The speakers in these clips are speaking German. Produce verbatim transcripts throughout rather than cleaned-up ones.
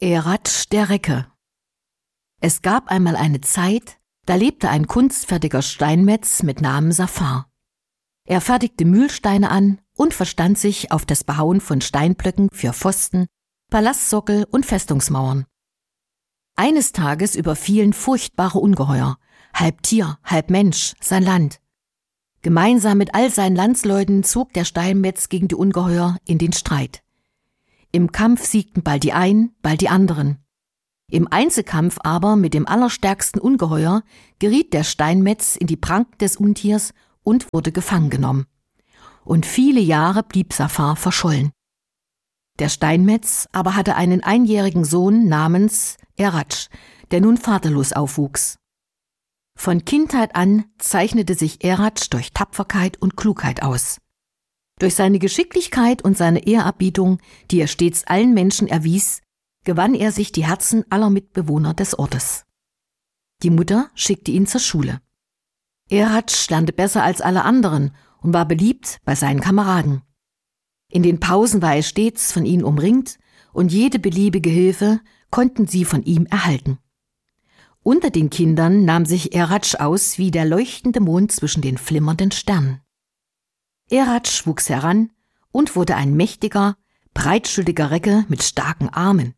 Eratsch der Recke. Es gab einmal eine Zeit, da lebte ein kunstfertiger Steinmetz mit Namen Safar. Er fertigte Mühlsteine an und verstand sich auf das Behauen von Steinblöcken für Pfosten, Palastsockel und Festungsmauern. Eines Tages überfielen furchtbare Ungeheuer, halb Tier, halb Mensch, sein Land. Gemeinsam mit all seinen Landsleuten zog der Steinmetz gegen die Ungeheuer in den Streit. Im Kampf siegten bald die einen, bald die anderen. Im Einzelkampf aber mit dem allerstärksten Ungeheuer geriet der Steinmetz in die Pranken des Untiers und wurde gefangen genommen. Und viele Jahre blieb Safar verschollen. Der Steinmetz aber hatte einen einjährigen Sohn namens Eratsch, der nun vaterlos aufwuchs. Von Kindheit an zeichnete sich Eratsch durch Tapferkeit und Klugheit aus. Durch seine Geschicklichkeit und seine Ehrerbietung, die er stets allen Menschen erwies, gewann er sich die Herzen aller Mitbewohner des Ortes. Die Mutter schickte ihn zur Schule. Eratsch lernte besser als alle anderen und war beliebt bei seinen Kameraden. In den Pausen war er stets von ihnen umringt und jede beliebige Hilfe konnten sie von ihm erhalten. Unter den Kindern nahm sich Eratsch aus wie der leuchtende Mond zwischen den flimmernden Sternen. Eratsch wuchs heran und wurde ein mächtiger, breitschultiger Recke mit starken Armen.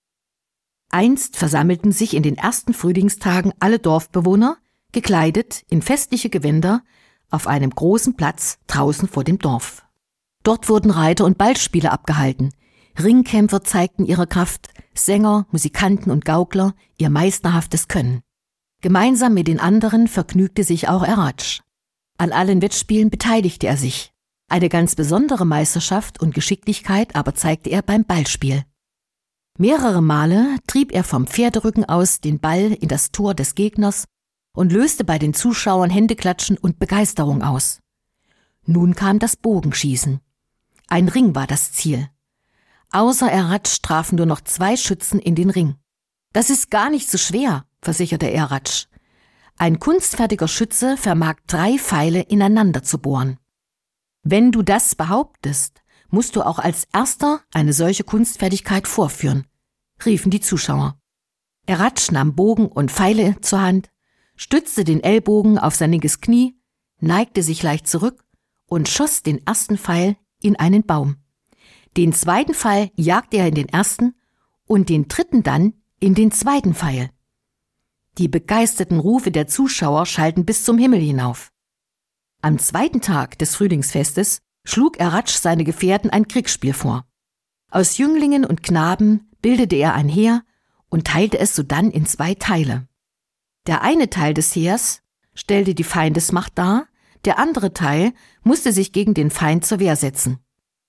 Einst versammelten sich in den ersten Frühlingstagen alle Dorfbewohner, gekleidet in festliche Gewänder, auf einem großen Platz draußen vor dem Dorf. Dort wurden Reiter- und Ballspiele abgehalten. Ringkämpfer zeigten ihre Kraft, Sänger, Musikanten und Gaukler ihr meisterhaftes Können. Gemeinsam mit den anderen vergnügte sich auch Eratsch. An allen Wettspielen beteiligte er sich. Eine ganz besondere Meisterschaft und Geschicklichkeit aber zeigte er beim Ballspiel. Mehrere Male trieb er vom Pferderücken aus den Ball in das Tor des Gegners und löste bei den Zuschauern Händeklatschen und Begeisterung aus. Nun kam das Bogenschießen. Ein Ring war das Ziel. Außer Eratsch trafen nur noch zwei Schützen in den Ring. Das ist gar nicht so schwer, versicherte Eratsch. Ein kunstfertiger Schütze vermag drei Pfeile ineinander zu bohren. Wenn du das behauptest, musst du auch als Erster eine solche Kunstfertigkeit vorführen, riefen die Zuschauer. Eratsch nahm Bogen und Pfeile zur Hand, stützte den Ellbogen auf sein linkes Knie, neigte sich leicht zurück und schoss den ersten Pfeil in einen Baum. Den zweiten Pfeil jagte er in den ersten und den dritten dann in den zweiten Pfeil. Die begeisterten Rufe der Zuschauer schallten bis zum Himmel hinauf. Am zweiten Tag des Frühlingsfestes schlug Eratsch seine Gefährten ein Kriegsspiel vor. Aus Jünglingen und Knaben bildete er ein Heer und teilte es sodann in zwei Teile. Der eine Teil des Heers stellte die Feindesmacht dar, der andere Teil musste sich gegen den Feind zur Wehr setzen.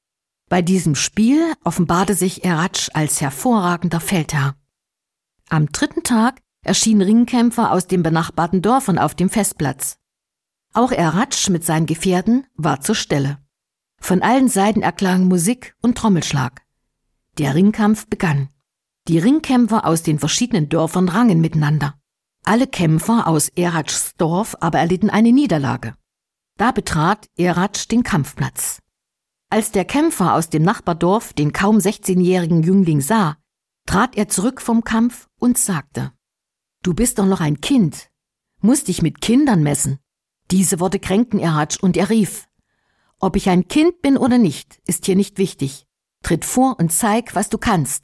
Bei diesem Spiel offenbarte sich Eratsch als hervorragender Feldherr. Am dritten Tag erschienen Ringkämpfer aus den benachbarten Dörfern auf dem Festplatz. Auch Eratsch mit seinen Gefährten war zur Stelle. Von allen Seiten erklang Musik und Trommelschlag. Der Ringkampf begann. Die Ringkämpfer aus den verschiedenen Dörfern rangen miteinander. Alle Kämpfer aus Eratschs Dorf aber erlitten eine Niederlage. Da betrat Eratsch den Kampfplatz. Als der Kämpfer aus dem Nachbardorf den kaum sechzehnjährigen Jüngling sah, trat er zurück vom Kampf und sagte: »Du bist doch noch ein Kind, musst dich mit Kindern messen.« Diese Worte kränkten Eratsch und er rief: »Ob ich ein Kind bin oder nicht, ist hier nicht wichtig. Tritt vor und zeig, was du kannst.«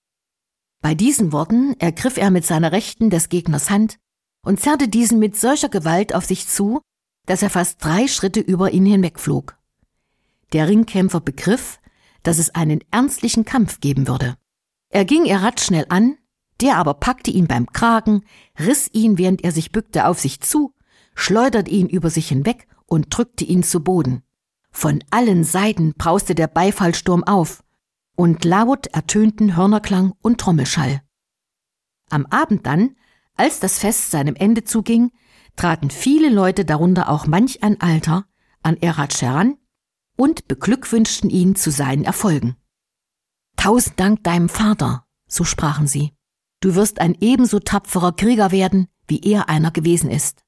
Bei diesen Worten ergriff er mit seiner Rechten des Gegners Hand und zerrte diesen mit solcher Gewalt auf sich zu, dass er fast drei Schritte über ihn hinwegflog. Der Ringkämpfer begriff, dass es einen ernstlichen Kampf geben würde. Er ging Eratsch schnell an, der aber packte ihn beim Kragen, riss ihn, während er sich bückte, auf sich zu, schleuderte ihn über sich hinweg und drückte ihn zu Boden. Von allen Seiten brauste der Beifallsturm auf und laut ertönten Hörnerklang und Trommelschall. Am Abend dann, als das Fest seinem Ende zuging, traten viele Leute, darunter auch manch ein Alter, an Eratsch heran und beglückwünschten ihn zu seinen Erfolgen. »Tausend Dank deinem Vater«, so sprachen sie. »Du wirst ein ebenso tapferer Krieger werden, wie er einer gewesen ist.«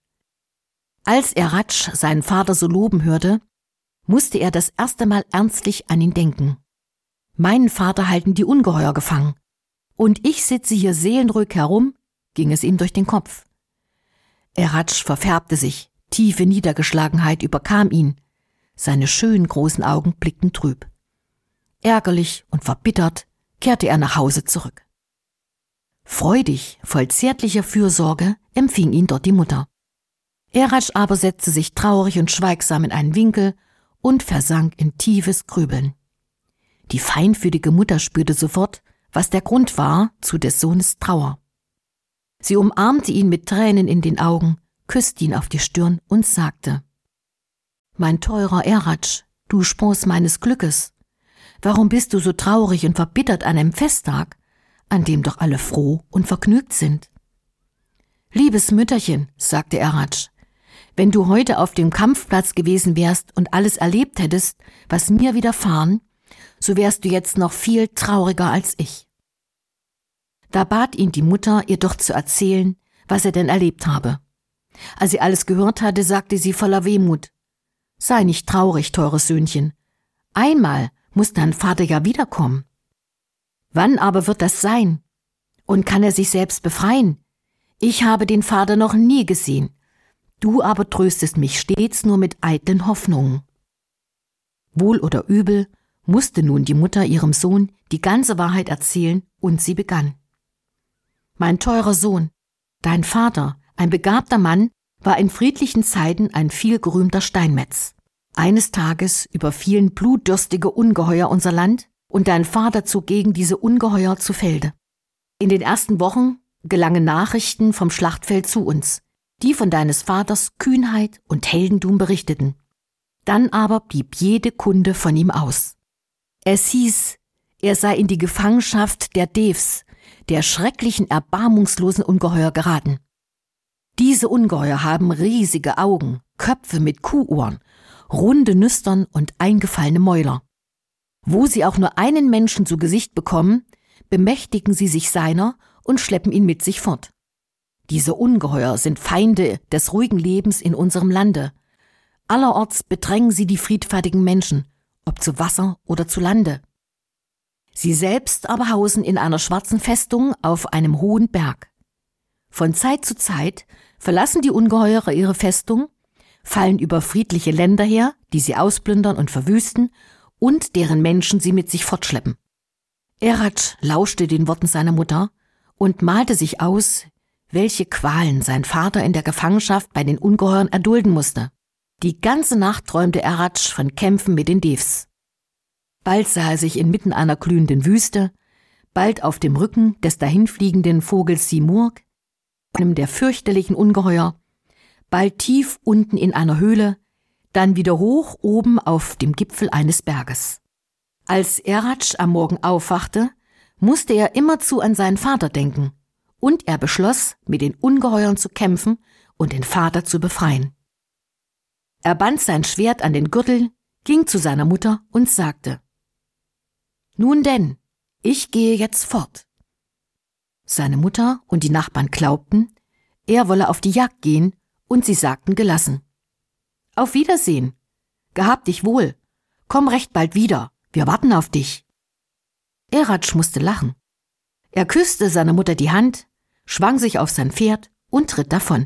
Als Eratsch seinen Vater so loben hörte, musste er das erste Mal ernstlich an ihn denken. »Meinen Vater halten die Ungeheuer gefangen, Und ich sitze hier seelenruhig herum, ging es ihm durch den Kopf. Eratsch verfärbte sich, tiefe Niedergeschlagenheit überkam ihn. Seine schönen großen Augen blickten trüb. Ärgerlich und verbittert kehrte er nach Hause zurück. Freudig, voll zärtlicher Fürsorge empfing ihn dort die Mutter. Eratsch aber setzte sich traurig und schweigsam in einen Winkel und versank in tiefes Grübeln. Die feinfühlige Mutter spürte sofort, was der Grund war zu des Sohnes Trauer. Sie umarmte ihn mit Tränen in den Augen, küsste ihn auf die Stirn und sagte: »Mein teurer Eratsch, du Spross meines Glückes, warum bist du so traurig und verbittert an einem Festtag, an dem doch alle froh und vergnügt sind?« »Liebes Mütterchen«, sagte Eratsch, »wenn du heute auf dem Kampfplatz gewesen wärst und alles erlebt hättest, was mir widerfahren, so wärst du jetzt noch viel trauriger als ich.« Da bat ihn die Mutter, ihr doch zu erzählen, was er denn erlebt habe. Als sie alles gehört hatte, sagte sie voller Wehmut: »Sei nicht traurig, teures Söhnchen. Einmal muss dein Vater ja wiederkommen. Wann aber wird das sein? Und kann er sich selbst befreien? Ich habe den Vater noch nie gesehen. Du aber tröstest mich stets nur mit eitlen Hoffnungen.« Wohl oder übel musste nun die Mutter ihrem Sohn die ganze Wahrheit erzählen, und sie begann: »Mein teurer Sohn, dein Vater, ein begabter Mann, war in friedlichen Zeiten ein vielgerühmter Steinmetz. Eines Tages überfielen blutdürstige Ungeheuer unser Land, und dein Vater zog gegen diese Ungeheuer zu Felde. In den ersten Wochen gelangen Nachrichten vom Schlachtfeld zu uns, die von deines Vaters Kühnheit und Heldentum berichteten. Dann aber blieb jede Kunde von ihm aus. Es hieß, er sei in die Gefangenschaft der Devs, der schrecklichen, erbarmungslosen Ungeheuer geraten. Diese Ungeheuer haben riesige Augen, Köpfe mit Kuhohren, runde Nüstern und eingefallene Mäuler. Wo sie auch nur einen Menschen zu Gesicht bekommen, bemächtigen sie sich seiner und schleppen ihn mit sich fort. Diese Ungeheuer sind Feinde des ruhigen Lebens in unserem Lande. Allerorts bedrängen sie die friedfertigen Menschen, ob zu Wasser oder zu Lande. Sie selbst aber hausen in einer schwarzen Festung auf einem hohen Berg. Von Zeit zu Zeit verlassen die Ungeheuer ihre Festung, fallen über friedliche Länder her, die sie ausplündern und verwüsten und deren Menschen sie mit sich fortschleppen.« Eratsch lauschte den Worten seiner Mutter und malte sich aus, welche Qualen sein Vater in der Gefangenschaft bei den Ungeheuern erdulden musste. Die ganze Nacht träumte Eratsch von Kämpfen mit den Devs. Bald sah er sich inmitten einer glühenden Wüste, bald auf dem Rücken des dahinfliegenden Vogels Simurg, einem der fürchterlichen Ungeheuer, bald tief unten in einer Höhle, dann wieder hoch oben auf dem Gipfel eines Berges. Als Eratsch am Morgen aufwachte, musste er immerzu an seinen Vater denken, und er beschloss, mit den Ungeheuern zu kämpfen und den Vater zu befreien. Er band sein Schwert an den Gürtel, ging zu seiner Mutter und sagte: »Nun denn, ich gehe jetzt fort.« Seine Mutter und die Nachbarn glaubten, er wolle auf die Jagd gehen, und sie sagten gelassen: »Auf Wiedersehen, gehab dich wohl, komm recht bald wieder, wir warten auf dich.« Eratsch musste lachen. Er küsste seiner Mutter die Hand, schwang sich auf sein Pferd und ritt davon.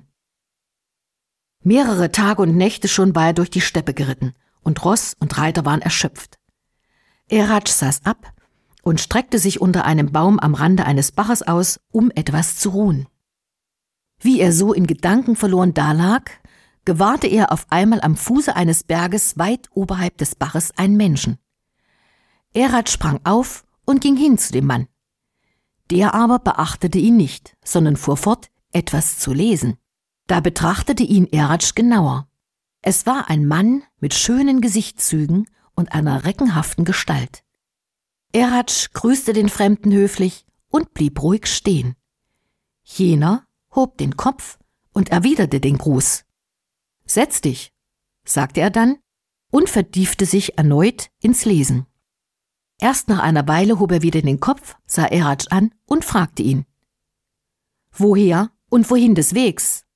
Mehrere Tage und Nächte schon war er durch die Steppe geritten, und Ross und Reiter waren erschöpft. Eratsch saß ab und streckte sich unter einem Baum am Rande eines Baches aus, um etwas zu ruhen. Wie er so in Gedanken verloren dalag, gewahrte er auf einmal am Fuße eines Berges weit oberhalb des Baches einen Menschen. Eratsch sprang auf und ging hin zu dem Mann. Der aber beachtete ihn nicht, sondern fuhr fort, etwas zu lesen. Da betrachtete ihn Eratsch genauer. Es war ein Mann mit schönen Gesichtszügen und einer reckenhaften Gestalt. Eratsch grüßte den Fremden höflich und blieb ruhig stehen. Jener hob den Kopf und erwiderte den Gruß. »Setz dich«, sagte er dann und vertiefte sich erneut ins Lesen. Erst nach einer Weile hob er wieder den Kopf, sah Eratsch an und fragte ihn: »Woher und wohin des Wegs?«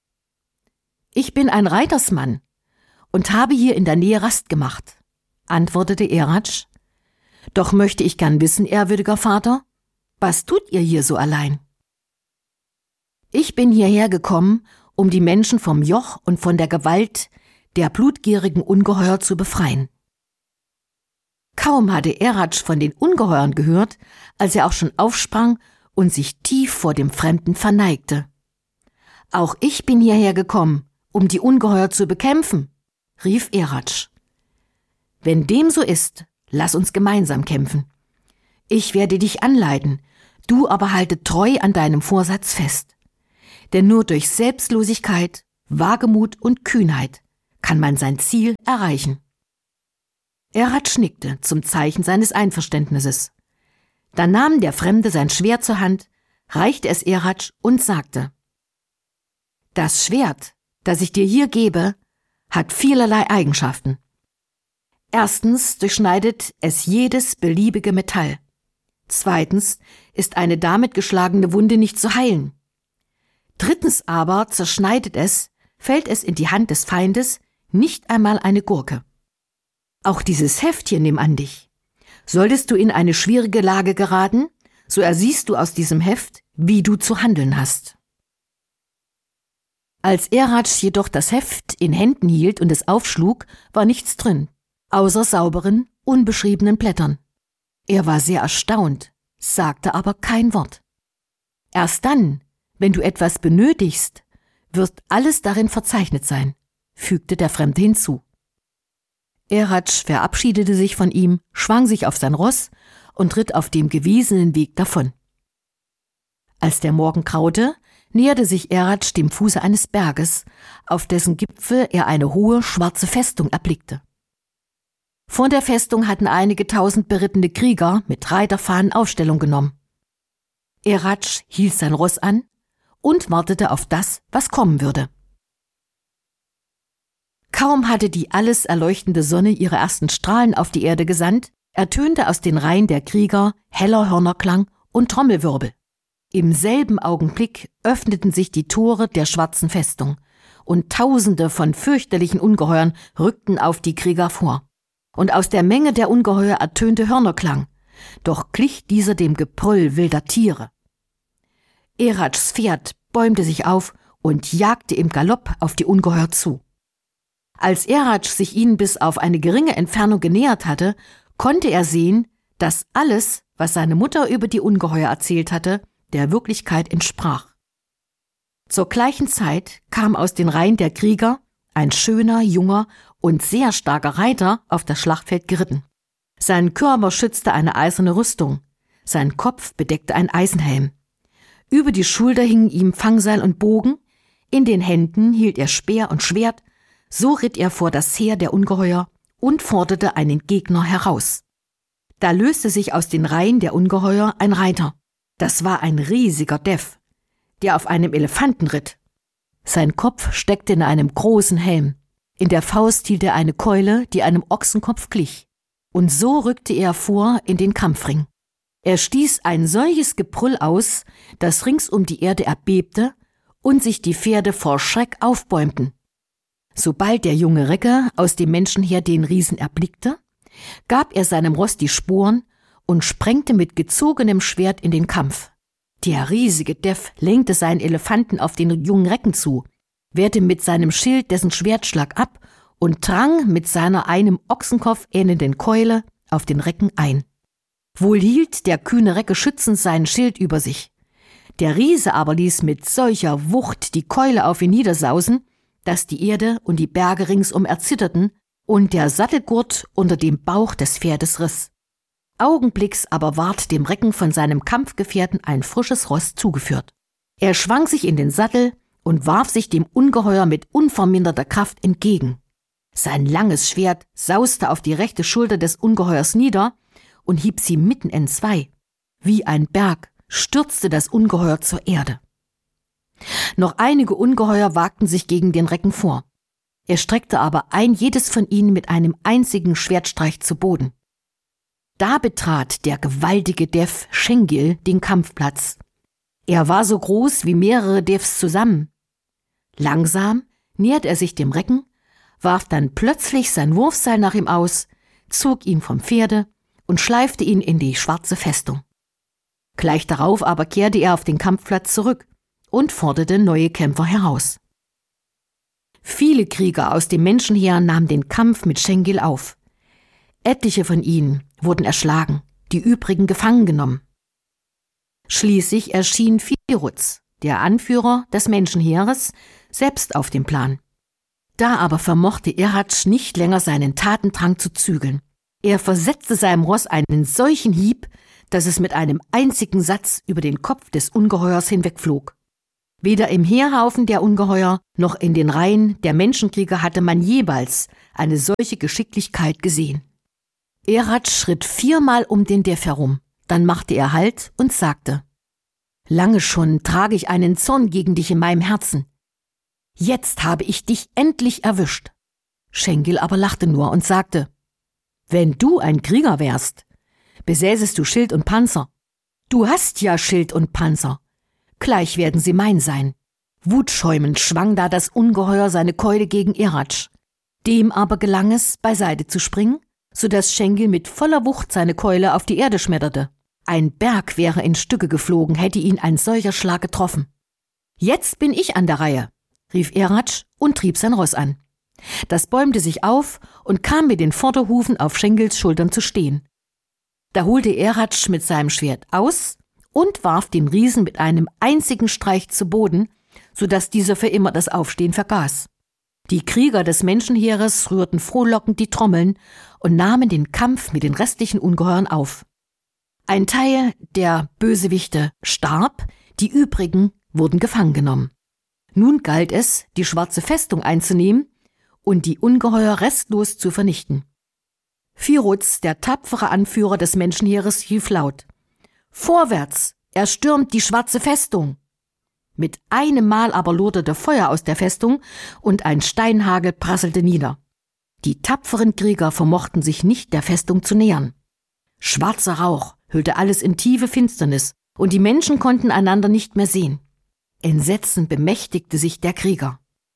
»Ich bin ein Reitersmann und habe hier in der Nähe Rast gemacht«, antwortete Eratsch. »Doch möchte ich gern wissen, ehrwürdiger Vater, Was tut ihr hier so allein?« »Ich bin hierher gekommen, um die Menschen vom Joch und von der Gewalt der blutgierigen Ungeheuer zu befreien.« Kaum hatte Eratsch von den Ungeheuern gehört, als er auch schon aufsprang und sich tief vor dem Fremden verneigte. »Auch ich bin hierher gekommen, um die Ungeheuer zu bekämpfen«, rief Eratsch. »Wenn dem so ist, lass uns gemeinsam kämpfen. Ich werde dich anleiten, du aber halte treu an deinem Vorsatz fest. Denn nur durch Selbstlosigkeit, Wagemut und Kühnheit kann man sein Ziel erreichen.« Eratsch nickte zum Zeichen seines Einverständnisses. Dann nahm der Fremde sein Schwert zur Hand, reichte es Eratsch und sagte: »Das Schwert, das ich dir hier gebe, hat vielerlei Eigenschaften. Erstens durchschneidet es jedes beliebige Metall. Zweitens ist eine damit geschlagene Wunde nicht zu heilen. Drittens aber zerschneidet es, fällt es in die Hand des Feindes, nicht einmal eine Gurke. Auch dieses Heft hier nimm an dich. Solltest du in eine schwierige Lage geraten, so ersiehst du aus diesem Heft, wie du zu handeln hast.« Als Eratsch jedoch das Heft in Händen hielt und es aufschlug, war nichts drin, außer sauberen, unbeschriebenen Blättern. Er war sehr erstaunt, sagte aber kein Wort. »Erst dann, wenn du etwas benötigst, wird alles darin verzeichnet sein«, fügte der Fremde hinzu. Eratsch verabschiedete sich von ihm, schwang sich auf sein Ross und ritt auf dem gewiesenen Weg davon. Als der Morgen graute, näherte sich Eratsch dem Fuße eines Berges, auf dessen Gipfel er eine hohe, schwarze Festung erblickte. Vor der Festung hatten einige tausend berittene Krieger mit Reiterfahnen Aufstellung genommen. Eratsch hielt sein Ross an und wartete auf das, was kommen würde. Kaum hatte die alles erleuchtende Sonne ihre ersten Strahlen auf die Erde gesandt, ertönte aus den Reihen der Krieger heller Hörnerklang und Trommelwirbel. Im selben Augenblick öffneten sich die Tore der schwarzen Festung, und Tausende von fürchterlichen Ungeheuern rückten auf die Krieger vor. Und aus der Menge der Ungeheuer ertönte Hörnerklang, doch glich dieser dem Gebrüll wilder Tiere. Eratschs Pferd bäumte sich auf und jagte im Galopp auf die Ungeheuer zu. Als Eratsch sich ihnen bis auf eine geringe Entfernung genähert hatte, konnte er sehen, dass alles, was seine Mutter über die Ungeheuer erzählt hatte, der Wirklichkeit entsprach. Zur gleichen Zeit kam aus den Reihen der Krieger ein schöner, junger und sehr starker Reiter auf das Schlachtfeld geritten. Sein Körper schützte eine eiserne Rüstung, sein Kopf bedeckte ein Eisenhelm. Über die Schulter hingen ihm Fangseil und Bogen, in den Händen hielt er Speer und Schwert. So ritt er vor das Heer der Ungeheuer und forderte einen Gegner heraus. Da löste sich aus den Reihen der Ungeheuer ein Reiter. Das war ein riesiger Dev, der auf einem Elefanten ritt. Sein Kopf steckte in einem großen Helm. In der Faust hielt er eine Keule, die einem Ochsenkopf glich. Und so rückte er vor in den Kampfring. Er stieß ein solches Gebrüll aus, dass rings um die Erde erbebte und sich die Pferde vor Schreck aufbäumten. Sobald der junge Recke aus dem Menschenheer den Riesen erblickte, gab er seinem Ross die Sporen und sprengte mit gezogenem Schwert in den Kampf. Der riesige Dev lenkte seinen Elefanten auf den jungen Recken zu, wehrte mit seinem Schild dessen Schwertschlag ab und drang mit seiner einem Ochsenkopf ähnelnden Keule auf den Recken ein. Wohl hielt der kühne Recke schützend seinen Schild über sich. Der Riese aber ließ mit solcher Wucht die Keule auf ihn niedersausen, dass die Erde und die Berge ringsum erzitterten und der Sattelgurt unter dem Bauch des Pferdes riss. Augenblicks aber ward dem Recken von seinem Kampfgefährten ein frisches Ross zugeführt. Er schwang sich in den Sattel und warf sich dem Ungeheuer mit unverminderter Kraft entgegen. Sein langes Schwert sauste auf die rechte Schulter des Ungeheuers nieder und hieb sie mitten entzwei. Wie ein Berg stürzte das Ungeheuer zur Erde. Noch einige Ungeheuer wagten sich gegen den Recken vor. Er streckte aber ein jedes von ihnen mit einem einzigen Schwertstreich zu Boden. Da betrat der gewaltige Dev Schengil den Kampfplatz. Er war so groß wie mehrere Devs zusammen. Langsam näherte er sich dem Recken, warf dann plötzlich sein Wurfseil nach ihm aus, zog ihn vom Pferde und schleifte ihn in die schwarze Festung. Gleich darauf aber kehrte er auf den Kampfplatz zurück und forderte neue Kämpfer heraus. Viele Krieger aus dem Menschenheer nahmen den Kampf mit Schengil auf. Etliche von ihnen wurden erschlagen, die übrigen gefangen genommen. Schließlich erschien Firuz, der Anführer des Menschenheeres, selbst auf dem Plan. Da aber vermochte Eratsch nicht länger seinen Tatendrang zu zügeln. Er versetzte seinem Ross einen solchen Hieb, dass es mit einem einzigen Satz über den Kopf des Ungeheuers hinwegflog. Weder im Heerhaufen der Ungeheuer noch in den Reihen der Menschenkrieger hatte man jeweils eine solche Geschicklichkeit gesehen. Eratsch schritt viermal um den Dev herum, dann machte er Halt und sagte: »Lange schon trage ich einen Zorn gegen dich in meinem Herzen. Jetzt habe ich dich endlich erwischt.« Schengil aber lachte nur und sagte: »Wenn du ein Krieger wärst, besäßest du Schild und Panzer. Du hast ja Schild und Panzer. Gleich werden sie mein sein.« Wutschäumend schwang da das Ungeheuer seine Keule gegen Eratsch. Dem aber gelang es, beiseite zu springen, so dass Schengil mit voller Wucht seine Keule auf die Erde schmetterte. Ein Berg wäre in Stücke geflogen, hätte ihn ein solcher Schlag getroffen. »Jetzt bin ich an der Reihe«, rief Eratsch und trieb sein Ross an. Das bäumte sich auf und kam mit den Vorderhufen auf Schengils Schultern zu stehen. Da holte Eratsch mit seinem Schwert aus und warf den Riesen mit einem einzigen Streich zu Boden, so dass dieser für immer das Aufstehen vergaß. Die Krieger des Menschenheeres rührten frohlockend die Trommeln und nahmen den Kampf mit den restlichen Ungeheuern auf. Ein Teil der Bösewichte starb, die übrigen wurden gefangen genommen. Nun galt es, die schwarze Festung einzunehmen und die Ungeheuer restlos zu vernichten. Firuz, der tapfere Anführer des Menschenheeres, rief laut: »Vorwärts! Er stürmt die schwarze Festung!« Mit einem Mal aber loderte Feuer aus der Festung und ein Steinhagel prasselte nieder. Die tapferen Krieger vermochten sich nicht der Festung zu nähern. Schwarzer Rauch hüllte alles in tiefe Finsternis und die Menschen konnten einander nicht mehr sehen. Entsetzen bemächtigte sich der Krieger.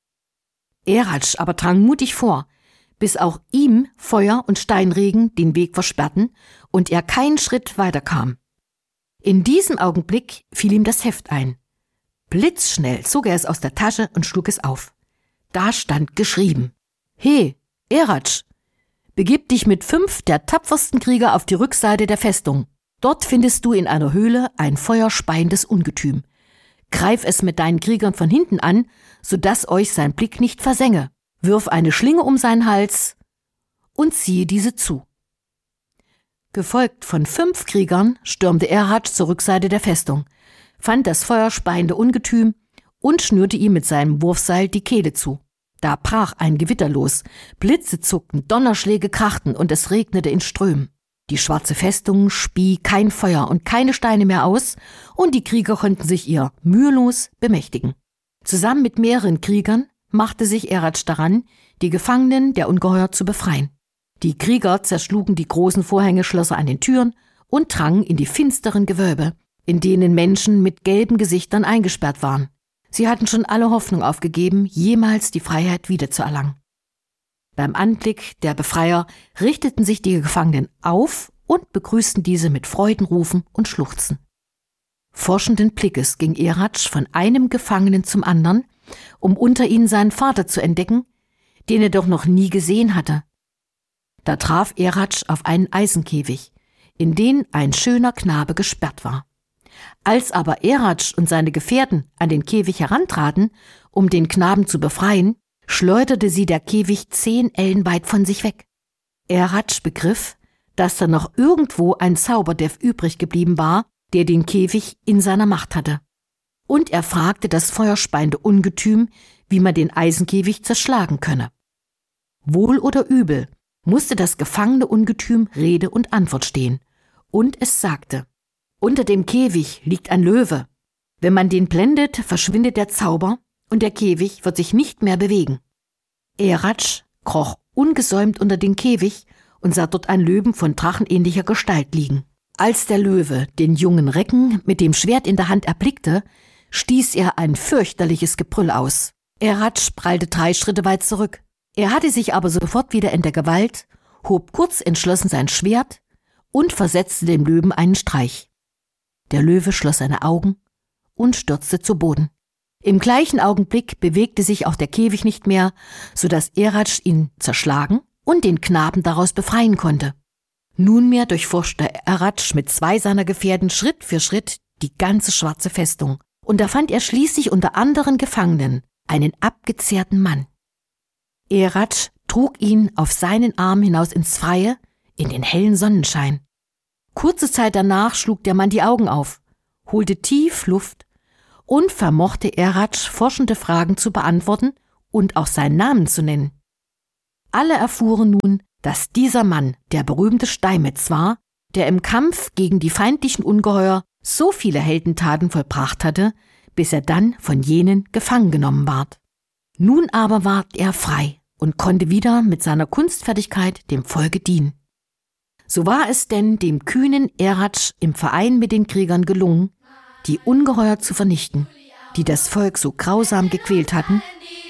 Eratsch aber drang mutig vor, bis auch ihm Feuer und Steinregen den Weg versperrten und er keinen Schritt weiterkam. In diesem Augenblick fiel ihm das Heft ein. Blitzschnell zog er es aus der Tasche und schlug es auf. Da stand geschrieben: »He, Eratsch, begib dich mit fünf der tapfersten Krieger auf die Rückseite der Festung. Dort findest du in einer Höhle ein feuerspeiendes Ungetüm. Greif es mit deinen Kriegern von hinten an, so dass euch sein Blick nicht versenge. Wirf eine Schlinge um seinen Hals und ziehe diese zu.« Gefolgt von fünf Kriegern stürmte Eratsch zur Rückseite der Festung, fand das feuerspeiende Ungetüm und schnürte ihm mit seinem Wurfseil die Kehle zu. Da brach ein Gewitter los, Blitze zuckten, Donnerschläge krachten und es regnete in Strömen. Die schwarze Festung spie kein Feuer und keine Steine mehr aus und die Krieger konnten sich ihr mühelos bemächtigen. Zusammen mit mehreren Kriegern machte sich Eratsch daran, die Gefangenen der Ungeheuer zu befreien. Die Krieger zerschlugen die großen Vorhängeschlösser an den Türen und drangen in die finsteren Gewölbe, in denen Menschen mit gelben Gesichtern eingesperrt waren. Sie hatten schon alle Hoffnung aufgegeben, jemals die Freiheit wiederzuerlangen. Beim Anblick der Befreier richteten sich die Gefangenen auf und begrüßten diese mit Freudenrufen und Schluchzen. Forschenden Blickes ging Eratsch von einem Gefangenen zum anderen, um unter ihnen seinen Vater zu entdecken, den er doch noch nie gesehen hatte. Da traf Eratsch auf einen Eisenkäfig, in den ein schöner Knabe gesperrt war. Als aber Eratsch und seine Gefährten an den Käfig herantraten, um den Knaben zu befreien, schleuderte sie der Käfig zehn Ellen weit von sich weg. Eratsch begriff, dass da noch irgendwo ein Zauberdev übrig geblieben war, der den Käfig in seiner Macht hatte. Und er fragte das feuerspeiende Ungetüm, wie man den Eisenkäfig zerschlagen könne. Wohl oder übel musste das gefangene Ungetüm Rede und Antwort stehen, und es sagte: »Unter dem Käfig liegt ein Löwe. Wenn man den blendet, verschwindet der Zauber und der Käfig wird sich nicht mehr bewegen.« Eratsch kroch ungesäumt unter den Käfig und sah dort einen Löwen von drachenähnlicher Gestalt liegen. Als der Löwe den jungen Recken mit dem Schwert in der Hand erblickte, stieß er ein fürchterliches Gebrüll aus. Eratsch prallte drei Schritte weit zurück. Er hatte sich aber sofort wieder in der Gewalt, hob kurz entschlossen sein Schwert und versetzte dem Löwen einen Streich. Der Löwe schloss seine Augen und stürzte zu Boden. Im gleichen Augenblick bewegte sich auch der Käfig nicht mehr, so dass Eratsch ihn zerschlagen und den Knaben daraus befreien konnte. Nunmehr durchforschte Eratsch mit zwei seiner Gefährten Schritt für Schritt die ganze schwarze Festung, und da fand er schließlich unter anderen Gefangenen einen abgezehrten Mann. Eratsch trug ihn auf seinen Arm hinaus ins Freie, in den hellen Sonnenschein. Kurze Zeit danach schlug der Mann die Augen auf, holte tief Luft und vermochte Eratsch forschende Fragen zu beantworten und auch seinen Namen zu nennen. Alle erfuhren nun, dass dieser Mann der berühmte Steinmetz war, der im Kampf gegen die feindlichen Ungeheuer so viele Heldentaten vollbracht hatte, bis er dann von jenen gefangen genommen ward. Nun aber ward er frei und konnte wieder mit seiner Kunstfertigkeit dem Volke dienen. So war es denn dem kühnen Eratsch im Verein mit den Kriegern gelungen, die Ungeheuer zu vernichten, die das Volk so grausam gequält hatten